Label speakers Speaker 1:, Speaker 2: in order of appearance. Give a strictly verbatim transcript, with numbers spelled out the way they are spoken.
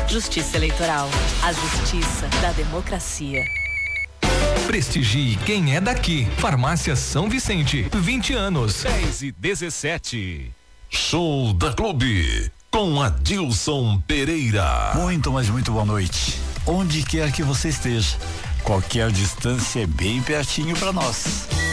Speaker 1: Justiça Eleitoral, a justiça da democracia.
Speaker 2: Prestigie quem é daqui. Farmácia São Vicente, vinte anos.
Speaker 3: dez e dezessete.
Speaker 4: Show da Clube, com Adilson Pereira.
Speaker 5: Muito, mas muito boa noite. Onde quer que você esteja, qualquer distância é bem pertinho para nós.